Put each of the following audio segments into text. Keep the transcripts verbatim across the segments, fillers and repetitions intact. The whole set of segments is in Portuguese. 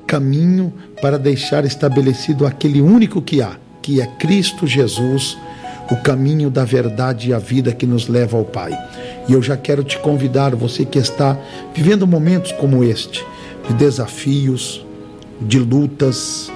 caminho para deixar estabelecido aquele único que há, que é Cristo Jesus, o caminho da verdade e a vida que nos leva ao Pai. E eu já quero te convidar, você que está vivendo momentos como este, de desafios, de lutas,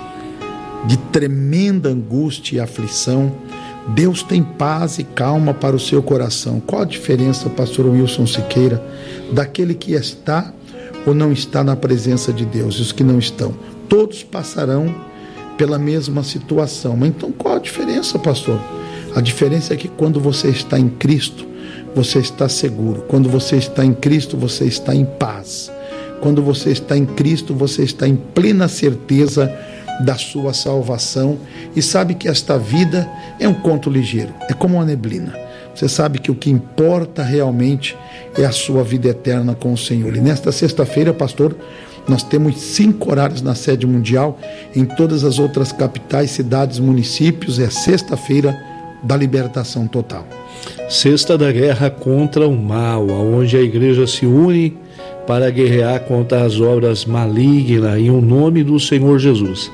de tremenda angústia e aflição, Deus tem paz e calma para o seu coração. Qual a diferença, pastor Wilson Siqueira, daquele que está ou não está na presença de Deus? E os que não estão, todos passarão pela mesma situação. Mas então qual a diferença, pastor? A diferença é que quando você está em Cristo, você está seguro. Quando você está em Cristo, você está em paz. Quando você está em Cristo, você está em plena certeza da sua salvação e sabe que esta vida é um conto ligeiro, é como uma neblina. Você sabe que o que importa realmente é a sua vida eterna com o Senhor. E nesta sexta-feira, pastor, nós temos cinco horários na sede mundial. Em todas as outras capitais, cidades, municípios, é sexta-feira da libertação total. Sexta da guerra contra o mal, onde a igreja se une para guerrear contra as obras malignas em o nome do Senhor Jesus.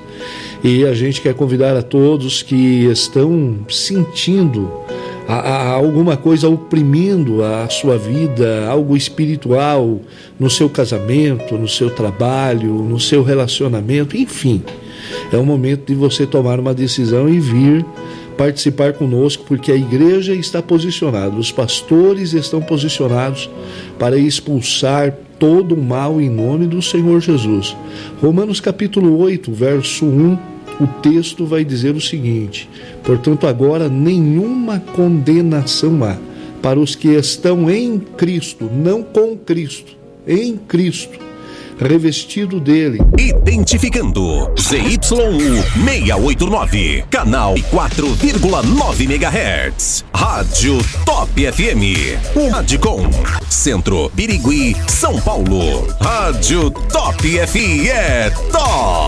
E a gente quer convidar a todos que estão sentindo a, a, alguma coisa oprimindo a sua vida, algo espiritual, no seu casamento, no seu trabalho, no seu relacionamento, enfim. É o momento de você tomar uma decisão e vir participar conosco, porque a igreja está posicionada, os pastores estão posicionados para expulsar todo o mal em nome do Senhor Jesus. Romanos capítulo oito, verso um, o texto vai dizer o seguinte: portanto agora nenhuma condenação há para os que estão em Cristo, não com Cristo, em Cristo, revestido dele. Identificando Z Y U seiscentos e oitenta e nove, canal quatro vírgula nove megahertz, Rádio Top F M, o Radicom, Centro, Birigui, São Paulo. Rádio Top F M é top!